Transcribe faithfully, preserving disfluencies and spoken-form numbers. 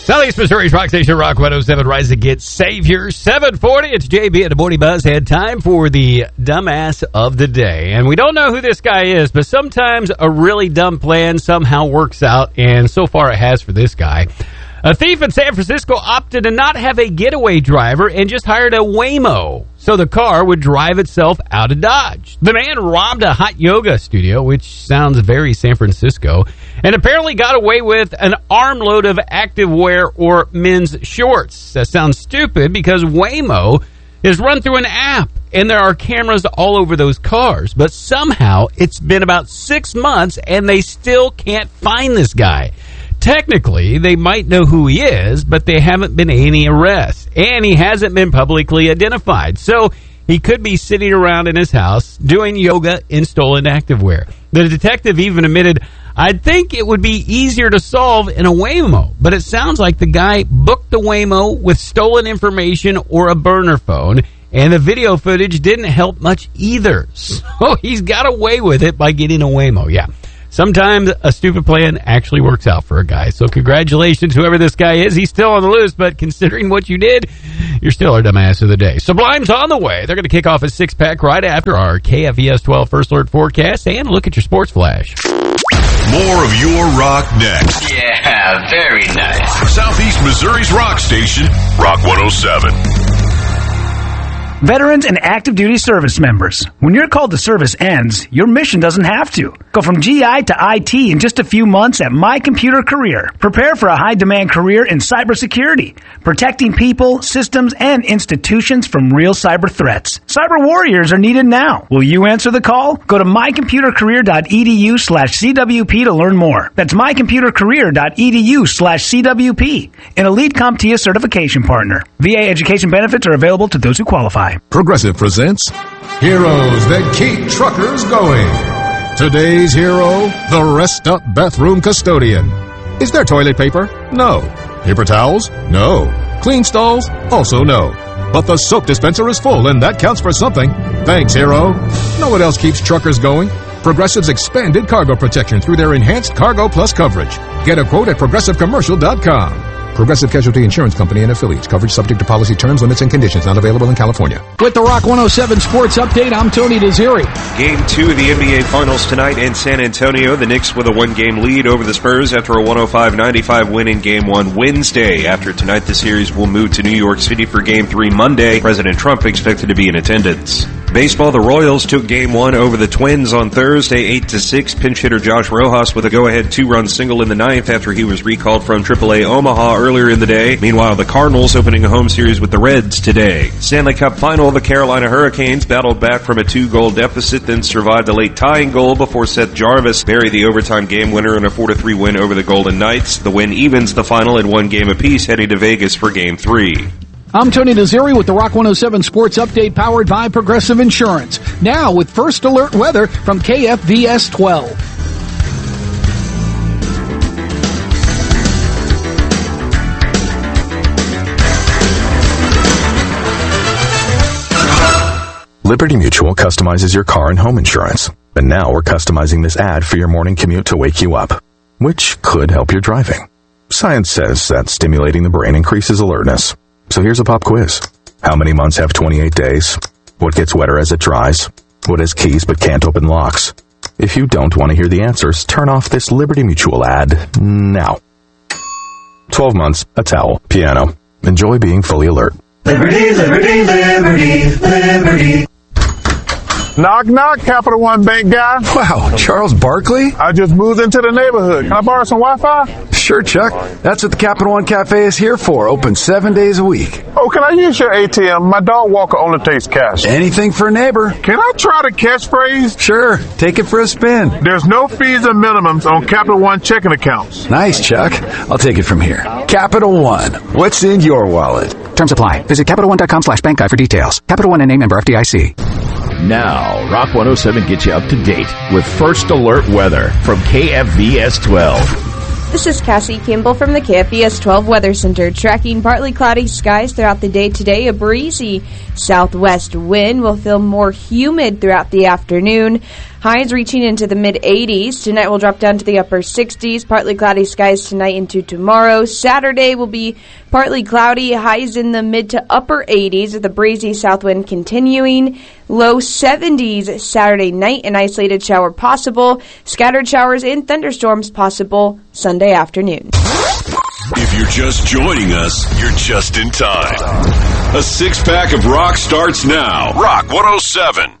Southeast Missouri's Rock Station, Rock one oh seven, Rise Against Savior. seven forty, it's J B at the Morning Buzz. Had time for the dumbass of the day. And we don't know who this guy is, but sometimes a really dumb plan somehow works out, and so far it has for this guy. A thief in San Francisco opted to not have a getaway driver and just hired a Waymo so the car would drive itself out of Dodge. The man robbed a hot yoga studio, which sounds very San Francisco, and apparently got away with an armload of activewear or men's shorts. That sounds stupid because Waymo is run through an app, and there are cameras all over those cars. But somehow it's been about six months, and they still can't find this guy. Technically, they might know who he is, but they haven't been any arrests, and he hasn't been publicly identified. So he could be sitting around in his house doing yoga in stolen activewear. The detective even admitted, "I'd think it would be easier to solve in a Waymo, but it sounds like the guy booked the Waymo with stolen information or a burner phone, and the video footage didn't help much either." So he's got away with it by getting a Waymo. Yeah. Sometimes a stupid plan actually works out for a guy. So congratulations, whoever this guy is. He's still on the loose, but considering what you did, you're still our dumbass of the day. Sublime's on the way. They're going to kick off a six-pack right after our K F E S twelve First Alert forecast and look at your sports flash. More of your rock next. Yeah, very nice. Southeast Missouri's rock station, Rock one oh seven. Veterans and active duty service members. When your call to service ends, your mission doesn't have to. Go from G I to I T in just a few months at My Computer Career. Prepare for a high-demand career in cybersecurity, protecting people, systems, and institutions from real cyber threats. Cyber warriors are needed now. Will you answer the call? Go to mycomputercareer.edu slash CWP to learn more. That's mycomputercareer.edu slash CWP. An elite CompTIA certification partner. V A education benefits are available to those who qualify. Progressive presents Heroes That Keep Truckers Going. Today's hero, the Rest Up Bathroom Custodian. Is there toilet paper? No. Paper towels? No. Clean stalls? Also no. But the soap dispenser is full, and that counts for something. Thanks, hero. Know what else keeps truckers going? Progressive's expanded cargo protection through their enhanced Cargo Plus coverage. Get a quote at progressive commercial dot com. Progressive Casualty Insurance Company and affiliates. Coverage subject to policy terms, limits, and conditions. Not available in California. With the Rock one oh seven Sports Update, I'm Tony Desiri. Game two of the N B A Finals tonight in San Antonio. The Knicks with a one-game lead over the Spurs after a one oh five ninety-five win in Game one Wednesday. After tonight, the series will move to New York City for Game three Monday. President Trump expected to be in attendance. Baseball, the Royals took Game one over the Twins on Thursday, eight to six. Pinch hitter Josh Rojas with a go-ahead two-run single in the ninth after he was recalled from triple A Omaha earlier in the day. Meanwhile, the Cardinals opening a home series with the Reds today. Stanley Cup Final, the Carolina Hurricanes battled back from a two-goal deficit, then survived a late tying goal before Seth Jarvis buried the overtime game winner in a four to three win over the Golden Knights. The win evens the final at one game apiece, heading to Vegas for Game three. I'm Tony Desiri with the Rock one oh seven Sports Update powered by Progressive Insurance. Now with First Alert weather from K F V S twelve. Liberty Mutual customizes your car and home insurance. And now we're customizing this ad for your morning commute to wake you up, which could help your driving. Science says that stimulating the brain increases alertness. So here's a pop quiz. How many months have twenty-eight days? What gets wetter as it dries? What has keys but can't open locks? If you don't want to hear the answers, turn off this Liberty Mutual ad now. twelve months, a towel, piano. Enjoy being fully alert. Liberty, liberty, liberty, liberty. Knock, knock, Capital One Bank guy. Wow, Charles Barkley? I just moved into the neighborhood. Can I borrow some Wi-Fi? Sure, Chuck. That's what the Capital One Cafe is here for. Open seven days a week. Oh, can I use your A T M? My dog walker only takes cash. Anything for a neighbor. Can I try the catchphrase? Sure. Take it for a spin. There's no fees and minimums on Capital One checking accounts. Nice, Chuck. I'll take it from here. Capital One. What's in your wallet? Terms apply. Visit Capital One dot com slash bank guide for details. Capital One and name member F D I C. Now, Rock one oh seven gets you up to date with First Alert weather from K F V S twelve. This is Cassie Kimball from the K F V S twelve Weather Center. Tracking partly cloudy skies throughout the day today. A breezy southwest wind will feel more humid throughout the afternoon. Highs reaching into the mid-eighties. Tonight will drop down to the upper sixties. Partly cloudy skies tonight into tomorrow. Saturday will be partly cloudy. Highs in the mid to upper eighties with a breezy south wind continuing. Low seventies Saturday night. An isolated shower possible. Scattered showers and thunderstorms possible Sunday afternoon. If you're just joining us, you're just in time. A six-pack of rock starts now. Rock one oh seven.